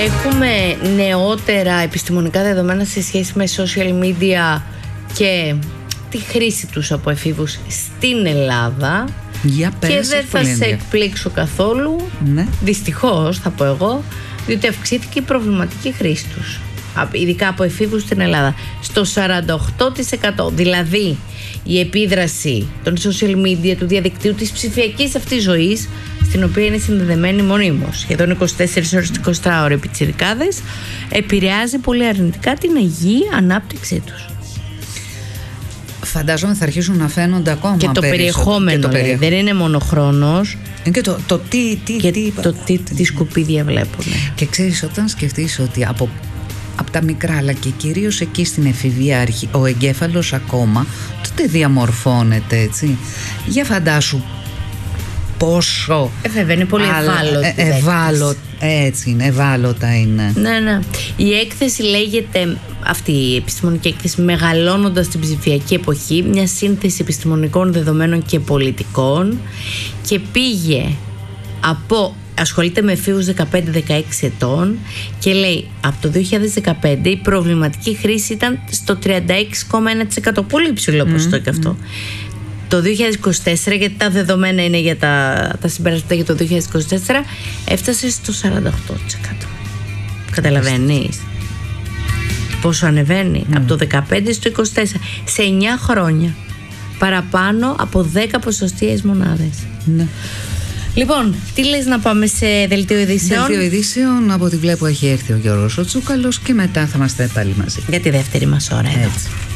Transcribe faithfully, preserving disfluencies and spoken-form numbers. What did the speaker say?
Έχουμε νεότερα επιστημονικά δεδομένα σε σχέση με social media και τη χρήση τους από εφήβους στην Ελλάδα. Για πες, και δεν θα σε εκπλήξω καθόλου, ναι. Δυστυχώς θα πω εγώ, διότι αυξήθηκε η προβληματική χρήση τους, ειδικά από εφήβους στην Ελλάδα, στο σαράντα οκτώ τοις εκατό. Δηλαδή η επίδραση των social media, του διαδικτύου, της ψηφιακής αυτής ζωής, στην οποία είναι συνδεδεμένοι μονίμως σχεδόν είκοσι τέσσερις ώρες είκοσι ώρες πιτσιρικάδες, επηρεάζει πολύ αρνητικά την υγιή ανάπτυξή τους. Φαντάζομαι θα αρχίσουν να φαίνονται ακόμα και το περιεχόμενο, και το περιεχ... δεν είναι μόνο χρόνος. Είναι και το, το τι, τι, και τι, το τι, τι σκουπίδια βλέπουν. Και ξέρεις, όταν σκεφτείς ότι από, από τα μικρά, αλλά και κυρίως εκεί στην εφηβεία αρχή, ο εγκέφαλος ακόμα τότε διαμορφώνεται, έτσι. Για φαντάσου πόσο ε, βέβαια είναι πολύ ευάλωτη, ε, ευάλω, έτσι είναι, ευάλωτα είναι. Ναι, ναι. Η έκθεση λέγεται, αυτή η επιστημονική έκθεση, μεγαλώνοντας την ψηφιακή εποχή, μια σύνθεση επιστημονικών δεδομένων και πολιτικών, και πήγε από, ασχολείται με εφήβους δεκαπέντε με δεκαέξι ετών και λέει από το δύο χιλιάδες δεκαπέντε η προβληματική χρήση ήταν στο τριάντα έξι κόμμα ένα τοις εκατό, πολύ υψηλό ποσοστό mm, και αυτό. Mm. Το δύο χιλιάδες είκοσι τέσσερα, γιατί τα δεδομένα είναι για τα, τα συμπεράσματα για το δύο χιλιάδες είκοσι τέσσερα, έφτασε στο σαράντα οκτώ τοις εκατό. Καταλαβαίνεις πόσο ανεβαίνει? Mm. Από το δεκαπέντε στο είκοσι τέσσερα, σε εννιά χρόνια, παραπάνω από δέκα ποσοστιαίες μονάδες. Ναι. Λοιπόν, τι λες να πάμε σε δελτίο ειδήσεων? Δελτίο ειδήσεων, από ό,τι βλέπω έχει έρθει ο Γιώργος ο Τσούκαλος και μετά θα είμαστε πάλι μαζί για τη δεύτερη μας ώρα εδώ. Έτσι.